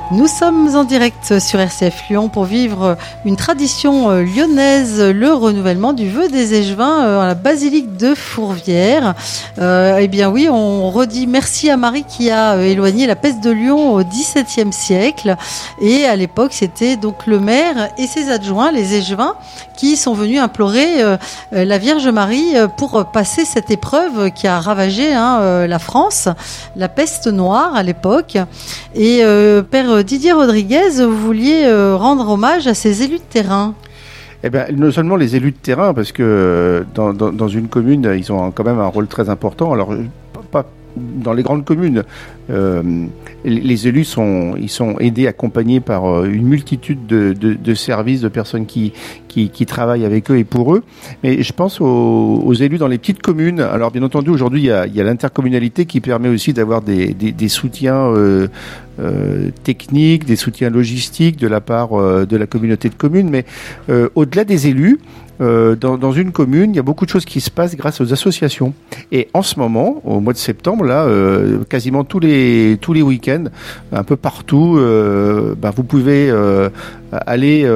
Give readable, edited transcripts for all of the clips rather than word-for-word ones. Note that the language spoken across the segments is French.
Nous sommes en direct sur RCF Lyon pour vivre une tradition lyonnaise, le renouvellement du vœu des Échevins à la basilique de Fourvière. Eh bien oui, on redit merci à Marie qui a éloigné la peste de Lyon au XVIIe siècle. Et à l'époque, c'était donc le maire et ses adjoints, les Échevins, qui sont venus implorer la Vierge Marie pour passer cette épreuve qui a ravagé la France, la peste noire à l'époque. Et Père Didier Rodriguez, vous vouliez rendre hommage à ces élus de terrain. Eh bien, non seulement les élus de terrain, parce que dans une commune, ils ont quand même un rôle très important. Alors, pas dans les grandes communes, les élus sont aidés, accompagnés par une multitude de services, de personnes qui travaillent avec eux et pour eux. Mais je pense aux élus dans les petites communes. Alors bien entendu, aujourd'hui, il y a l'intercommunalité qui permet aussi d'avoir des soutiens techniques, des soutiens logistiques de la part de la communauté de communes. Mais au-delà des élus, dans une commune, il y a beaucoup de choses qui se passent grâce aux associations. Et en ce moment, au mois de septembre, là, quasiment tous les week-ends, un peu partout, vous pouvez aller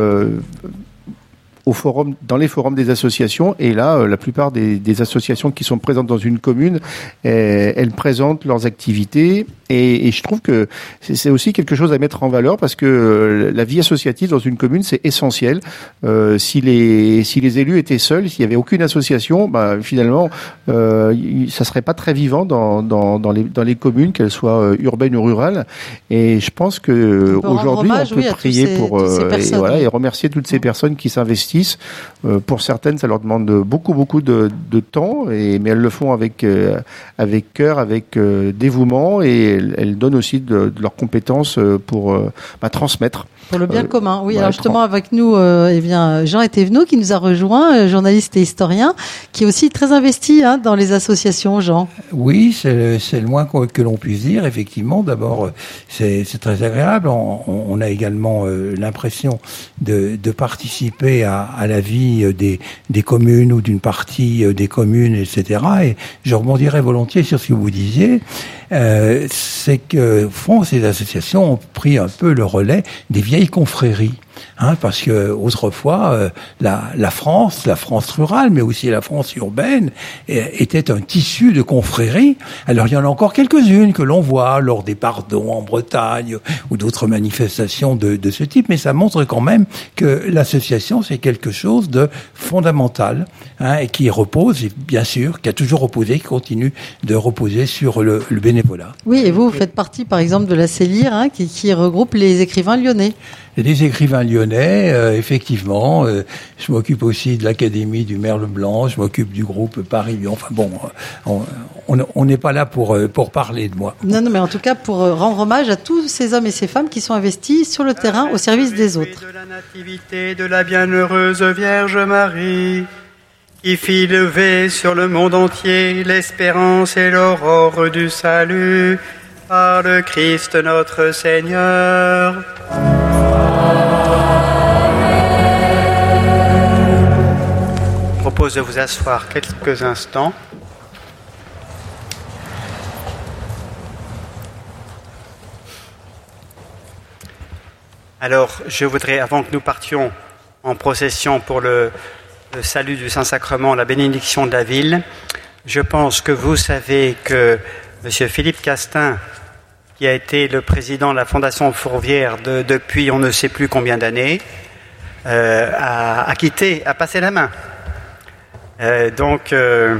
dans les forums des associations, et là, la plupart des associations qui sont présentes dans une commune, elles présentent leurs activités, et je trouve que c'est aussi quelque chose à mettre en valeur, parce que la vie associative dans une commune, c'est essentiel. Si les élus étaient seuls, s'il y avait aucune association, finalement, ça serait pas très vivant dans les communes, qu'elles soient urbaines ou rurales. Et je pense que aujourd'hui, on peut prier pour et remercier toutes ces personnes qui s'investissent. Pour certaines, ça leur demande beaucoup de temps, mais elles le font avec cœur, avec dévouement, et elles donnent aussi de leurs compétences pour transmettre. Pour le bien commun, oui. Alors justement, avec nous, Jean Etévenot qui nous a rejoint, journaliste et historien, qui est aussi très investi dans les associations, Jean. Oui, c'est le moins que l'on puisse dire, effectivement. D'abord, c'est très agréable. On a également l'impression de participer à la vie des communes ou d'une partie des communes, etc. Et je rebondirai volontiers sur ce que vous disiez. C'est que, fond, ces associations ont pris un peu le relais des vieilles confréries. Parce que autrefois, la France rurale, mais aussi la France urbaine, était un tissu de confréries. Alors il y en a encore quelques-unes que l'on voit lors des pardons en Bretagne ou d'autres manifestations de ce type, mais ça montre quand même que l'association, c'est quelque chose de fondamental, et qui repose, et bien sûr, qui a toujours reposé, qui continue de reposer sur le bénévolat. Oui, et vous faites partie, par exemple, de la CELIR, qui regroupe les écrivains lyonnais. Les écrivains lyonnais, effectivement. Je m'occupe aussi de l'Académie du Merle Blanc, je m'occupe du groupe Paris-Lyon. Enfin bon, on n'est pas là pour parler de moi. Non, mais en tout cas pour rendre hommage à tous ces hommes et ces femmes qui sont investis sur le terrain au service des autres. De la nativité de la bienheureuse Vierge Marie, qui fit lever sur le monde entier l'espérance et l'aurore du salut par le Christ notre Seigneur. Je propose de vous asseoir quelques instants. Alors, je voudrais, avant que nous partions en procession pour le salut du Saint-Sacrement, la bénédiction de la ville, je pense que vous savez que M. Philippe Castin, qui a été le président de la Fondation Fourvière depuis on ne sait plus combien d'années, a passé la main. Donc,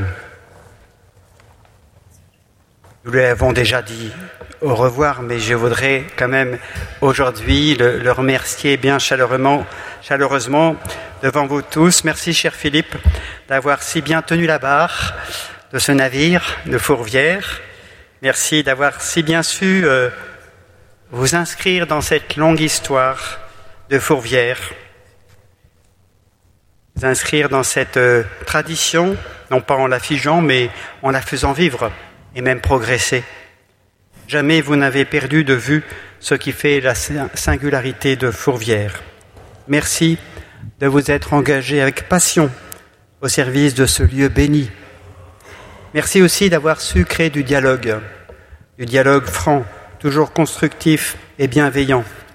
nous lui avons déjà dit au revoir, mais je voudrais quand même aujourd'hui le remercier bien chaleureusement devant vous tous. Merci, cher Philippe, d'avoir si bien tenu la barre de ce navire de Fourvière. Merci d'avoir si bien su vous inscrire dans cette longue histoire de Fourvière. Vous inscrire dans cette tradition, non pas en la figeant, mais en la faisant vivre et même progresser. Jamais vous n'avez perdu de vue ce qui fait la singularité de Fourvière. Merci de vous être engagé avec passion au service de ce lieu béni. Merci aussi d'avoir su créer du dialogue franc, toujours constructif et bienveillant.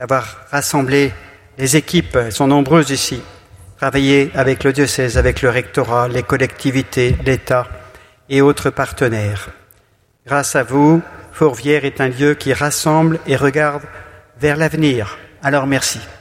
d'avoir rassemblé les équipes, elles sont nombreuses ici, travaillé avec le diocèse, avec le rectorat, les collectivités, l'État et autres partenaires. Grâce à vous, Fourvière est un lieu qui rassemble et regarde vers l'avenir. Alors merci.